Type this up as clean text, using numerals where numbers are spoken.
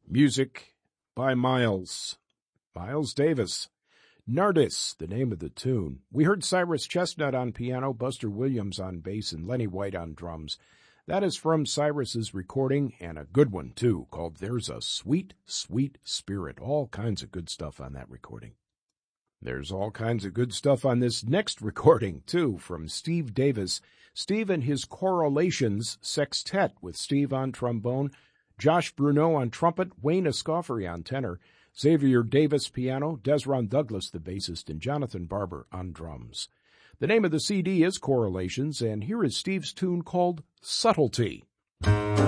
Music by Miles Davis. Nardis, the name of the tune. We heard Cyrus Chestnut on piano, Buster Williams on bass, and Lenny White on drums. That is from Cyrus's recording, and a good one, too, called There's a Sweet, Sweet Spirit. All kinds of good stuff on that recording. There's all kinds of good stuff on this next recording, too, from Steve Davis. Steve and his Correlations Sextet, with Steve on trombone, Josh Bruneau on trumpet, Wayne Escoffery on tenor, Xavier Davis piano, Desron Douglas the bassist, and Jonathan Barber on drums. The name of the CD is Correlations, and here is Steve's tune called Subtlety.